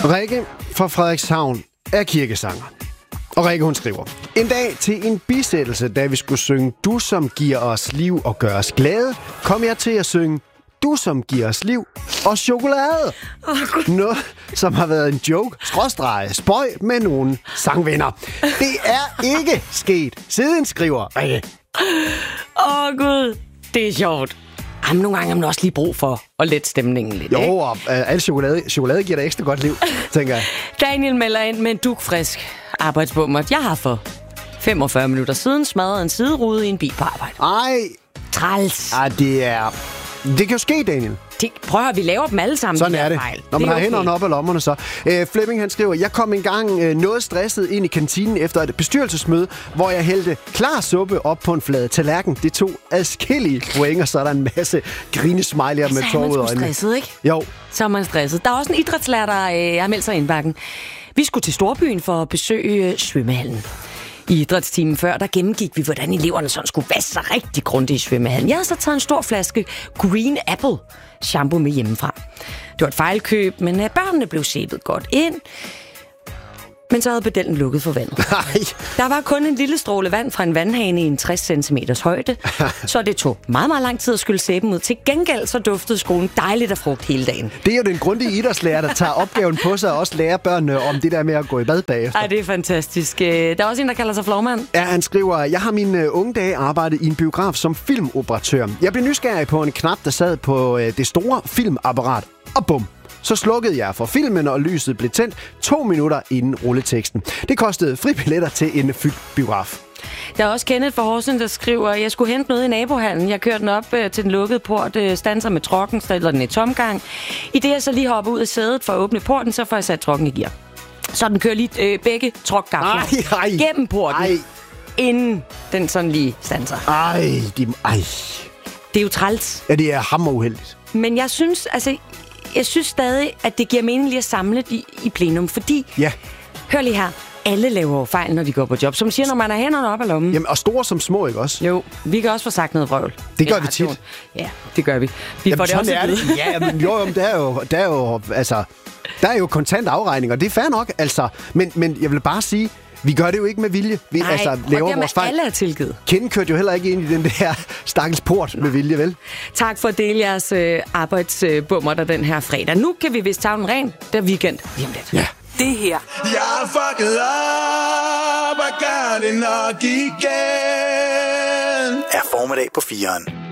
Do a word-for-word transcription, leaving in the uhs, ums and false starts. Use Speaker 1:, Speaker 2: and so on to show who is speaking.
Speaker 1: Rikke fra Frederikshavn er kirkesanger. Og Rikke, hun skriver: En dag til en bisættelse, da vi skulle synge Du, som giver os liv og gør os glade, kom jeg til at synge Du, som giver os liv og chokolade.
Speaker 2: Oh,
Speaker 1: Noget, som har været en joke, skråstrege, spøj med nogle sangvenner. Det er ikke sket siden, skriver Rikke.
Speaker 2: Åh, oh, Gud. Det er sjovt. Jamen, nogle gange har man også lige brug for at lette stemningen lidt,
Speaker 1: Jo,
Speaker 2: ikke?
Speaker 1: og uh, al chokolade, chokolade giver dig ekstra godt liv, tænker jeg.
Speaker 2: Daniel melder ind med en dugfrisk arbejdsbummer. Jeg har for femogfyrre minutter siden smadret en siderude i en bil på arbejde.
Speaker 1: Ej,
Speaker 2: Træls.
Speaker 1: ej, det er... Det kan jo ske, Daniel.
Speaker 2: Det, prøv at høre, vi laver dem alle sammen.
Speaker 1: Sådan
Speaker 2: de
Speaker 1: er det.
Speaker 2: Fejl.
Speaker 1: Når man
Speaker 2: det
Speaker 1: har
Speaker 2: okay.
Speaker 1: hænderne op af lommerne, så. Øh, Flemming, han skriver: Jeg kom engang øh, noget stresset ind i kantinen efter et bestyrelsesmøde, hvor jeg hældte klar suppe op på en flade tallerken. Det tog adskillige point, og så er der en masse grinesmiley'er
Speaker 2: Altså,
Speaker 1: med tårer ud af
Speaker 2: øjnene. Så er man sgu stresset, ikke?
Speaker 1: Jo.
Speaker 2: Så er man stresset. Der er også en idrætslærer, der øh, har meldt sig ind i bakken. Vi skulle til Storbyen for at besøge øh, svømmehallen. I idrætstimen før, der gennemgik vi, hvordan eleverne sådan skulle vaske sig rigtig grundigt i svømmehallen. Jeg havde så taget en stor flaske Green Apple shampoo med hjemmefra. Det var et fejlkøb, men uh, børnene blev sæbet godt ind. Men så havde pedellen lukket for vandet.
Speaker 1: Nej.
Speaker 2: Der var kun en lille stråle vand fra en vandhane i en tres centimeter højde, så det tog meget, meget lang tid at skylle sæben ud. Til gengæld så duftede skolen dejligt af frugt hele dagen.
Speaker 1: Det er jo den grundige idrætslærer, der tager opgaven på sig og også lærer børnene om det der med at gå i bad bagefter.
Speaker 2: Ej, det er fantastisk. Der er også en, der kalder sig Flovmand.
Speaker 1: Ja, han skriver: Jeg har mine unge dage arbejdet i en biograf som filmoperatør. Jeg blev nysgerrig på en knap, der sad på øh, det store filmapparat. Og bum! Så slukkede jeg for filmen, og lyset blev tændt to minutter inden rulleteksten. Det kostede fribilletter til en fyldt biograf.
Speaker 2: Der er også Kenneth fra Horsens, der skriver: Jeg skulle hente noget i nabohallen. Jeg kørte den op øh, til den lukkede port, øh, standser med trokken, stiller den i tomgang. I det jeg så lige hopper ud af sædet for at åbne porten, så får jeg sat trokken i gear. Så den kører lige øh, begge trokgafler gennem porten,
Speaker 1: ej.
Speaker 2: inden den sådan lige standser.
Speaker 1: Ej, de, ej.
Speaker 2: Det er jo træls.
Speaker 1: Ja, det er hammeruheldigt.
Speaker 2: Men jeg synes, altså, jeg synes stadig, at det giver mening lige at samle de i plenum, fordi,
Speaker 1: Ja.
Speaker 2: hør lige her, alle laver jo fejl, når de går på job. Som siger, når man har hænderne op af lommen.
Speaker 1: Jamen, og store som små, ikke også?
Speaker 2: Jo, vi kan også få sagt noget vrøvl.
Speaker 1: Det gør
Speaker 2: I
Speaker 1: vi tit.
Speaker 2: radioen. Ja, det gør vi. Vi
Speaker 1: Jamen,
Speaker 2: får det også
Speaker 1: er
Speaker 2: at
Speaker 1: det.
Speaker 2: vide.
Speaker 1: Ja, men jo, jo, der er jo, der er jo, altså, der er jo kontant afregning, og det er fair nok, altså. Men, men jeg vil bare sige, vi gør det jo ikke med vilje. Vi
Speaker 2: Nej,
Speaker 1: altså,
Speaker 2: og
Speaker 1: laver
Speaker 2: det
Speaker 1: vores
Speaker 2: med
Speaker 1: fejl.
Speaker 2: alle er tilgivet.
Speaker 1: Kenden kørte jo heller ikke ind i den der stakkels port med vilje, vel?
Speaker 2: Tak for at dele jeres øh, arbejdsbummer der den her fredag. Nu kan vi vist tage den ren. Det er weekend lige om lidt.
Speaker 1: Ja.
Speaker 2: Det her.
Speaker 3: Jeg er fucket op og gør det nok igen.
Speaker 4: Er formiddag på fireren.